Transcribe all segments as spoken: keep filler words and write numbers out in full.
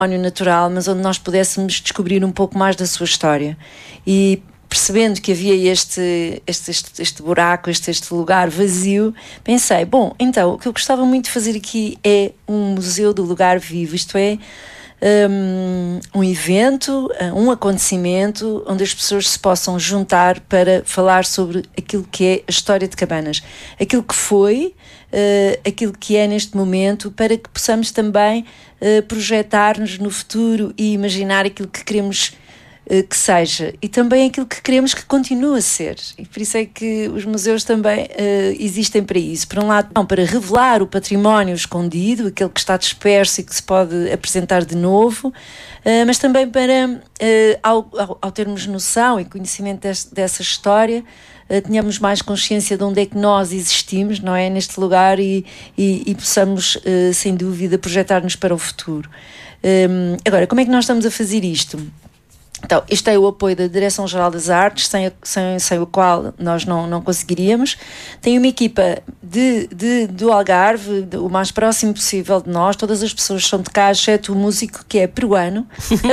natural, mas onde nós pudéssemos descobrir um pouco mais da sua história. E percebendo que havia este, este, este, este buraco, este, este lugar vazio, pensei, bom, então, o que eu gostava muito de fazer aqui é um museu do lugar vivo, isto é, um, um evento, um acontecimento onde as pessoas se possam juntar para falar sobre aquilo que é a história de Cabanas, aquilo que foi, uh, aquilo que é neste momento, para que possamos também uh, projetar-nos no futuro e imaginar aquilo que queremos que seja, e também aquilo que queremos que continue a ser. E por isso é que os museus também uh, existem para isso. Por um lado, não, para revelar o património escondido, aquele que está disperso e que se pode apresentar de novo, uh, mas também para, uh, ao, ao, ao termos noção e conhecimento desse, dessa história, uh, tenhamos mais consciência de onde é que nós existimos, não é, neste lugar, e, e, e possamos, uh, sem dúvida, projetar-nos para o futuro. Um, agora, como é que nós estamos a fazer isto? Então, este é o apoio da Direção-Geral das Artes, sem, sem, sem o qual nós não, não conseguiríamos. Tem uma equipa de, de, do Algarve, de, o mais próximo possível de nós. Todas as pessoas são de cá, exceto o músico, que é peruano.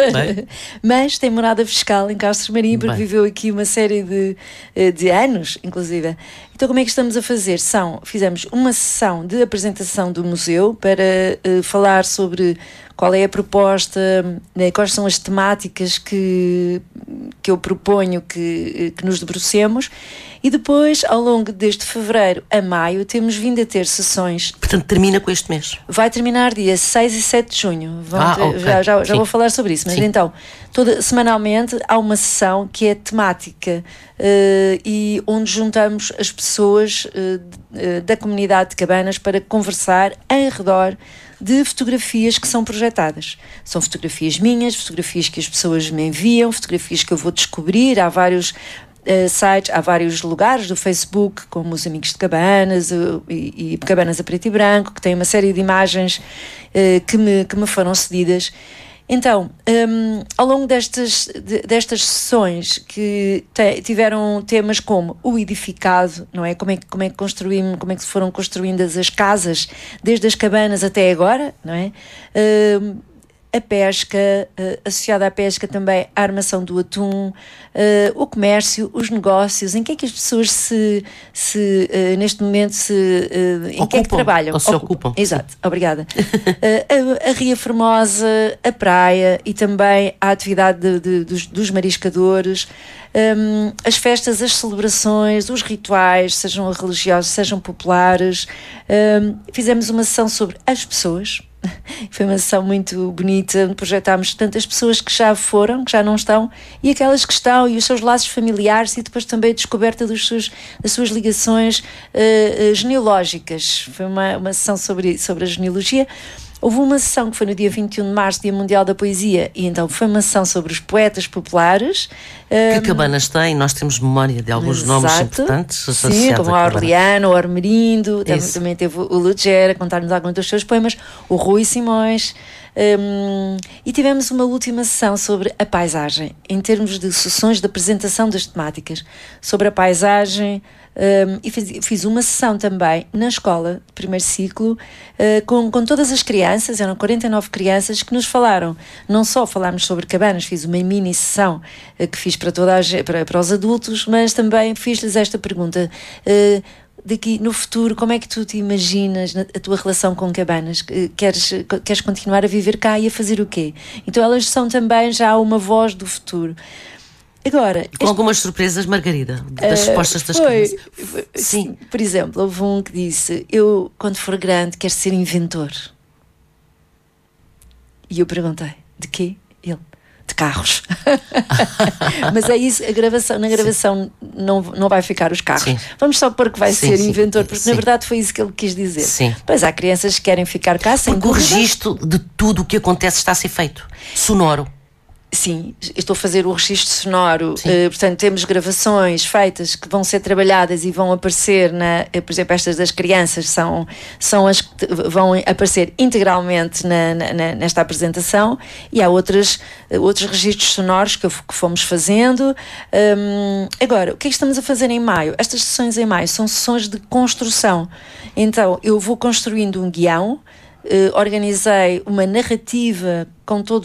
Mas tem morada fiscal em Castro Marim, porque Bem. viveu aqui uma série de, de anos, inclusive. Então, como é que estamos a fazer? São, fizemos uma sessão de apresentação do museu para uh, falar sobre qual é a proposta, né, quais são as temáticas que, que eu proponho que, que nos debrucemos, e depois, ao longo deste fevereiro a maio, temos vindo a ter sessões. Portanto, termina com este mês? Vai terminar dia seis e sete de junho. Vão ah, ter, okay. Já, já, já vou falar sobre isso, mas Sim. então, toda, semanalmente há uma sessão que é temática uh, e onde juntamos as pessoas uh, da comunidade de Cabanas para conversar em redor de fotografias que são projetadas. São fotografias minhas, fotografias que as pessoas me enviam, fotografias que eu vou descobrir. Há vários uh, sites, há vários lugares do Facebook, como os Amigos de Cabanas uh, e, e Cabanas a Preto e Branco, que têm uma série de imagens uh, que, me, que me foram cedidas. Então, um, ao longo destas, de, destas sessões que te, tiveram temas como o edificado, não é? Como é que, como é que construímos, como é que foram construídas as casas, desde as cabanas até agora, não é? Um, a pesca, uh, associada à pesca também a armação do atum, uh, o comércio, os negócios, em que é que as pessoas se, se uh, neste momento se, uh, em ocupam, que é que trabalham? Ou se ocupam. ocupam. Exato, obrigada. uh, a, a Ria Formosa, a praia e também a atividade de, de, dos, dos mariscadores, um, as festas, as celebrações, os rituais, sejam religiosos, sejam populares. Um, fizemos uma sessão sobre as pessoas. Foi uma sessão muito bonita, onde projetámos tantas pessoas que já foram, que já não estão, e aquelas que estão, e os seus laços familiares, e depois também a descoberta dos seus, das suas ligações uh, uh, genealógicas. Foi uma, uma sessão sobre, sobre a genealogia. Houve uma sessão que foi no dia vinte e um de março, Dia Mundial da Poesia, e então foi uma sessão sobre os poetas populares. Que um, Cabanas tem, nós temos memória de alguns exato, nomes importantes. Sim, como o Aureliano, o Armerindo, também, também teve o Lugera a contar-nos alguns dos seus poemas, o Rui Simões. Um, e tivemos uma última sessão sobre a paisagem, em termos de sessões de apresentação das temáticas, sobre a paisagem. Um, e fiz, fiz uma sessão também na escola de primeiro ciclo uh, com, com todas as crianças, eram quarenta e nove crianças que nos falaram, não só falámos sobre cabanas, fiz uma mini sessão uh, que fiz para, toda a, para, para os adultos, mas também fiz-lhes esta pergunta: uh, daqui no futuro, como é que tu te imaginas na, a tua relação com Cabanas? Queres, queres continuar a viver cá e a fazer o quê? Então elas são também já uma voz do futuro. Agora, com este... algumas surpresas, Margarida, das uh, respostas das foi, crianças. Foi, sim. Por exemplo, houve um que disse: eu, quando for grande, quero ser inventor. E eu perguntei: de quê? Ele: de carros. Mas é isso, a gravação, na gravação não, não vai ficar os carros. Sim. Vamos só pôr que vai sim, ser sim, inventor, porque sim. na verdade foi isso que ele quis dizer. Sim. Pois há crianças que querem ficar cá sem porque dúvida. O registro de tudo o que acontece está a ser feito. Sonoro. Sim, estou a fazer o registro sonoro, uh, portanto temos gravações feitas que vão ser trabalhadas e vão aparecer, na, uh, por exemplo, estas das crianças são, são as que vão aparecer integralmente na, na, nesta apresentação, e há outras, uh, outros registros sonoros que, que fomos fazendo. Um, agora, o que é que estamos a fazer em maio? Estas sessões em maio são sessões de construção, então eu vou construindo um guião, uh, organizei uma narrativa com todos